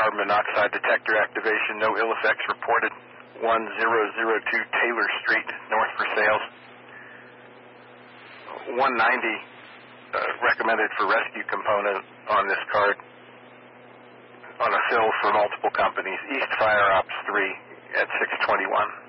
carbon monoxide detector activation. No ill effects reported. 1002 Taylor Street, north for sales. 190 recommended for rescue component on this card on a fill for multiple companies. East Fire Ops 3 at 621.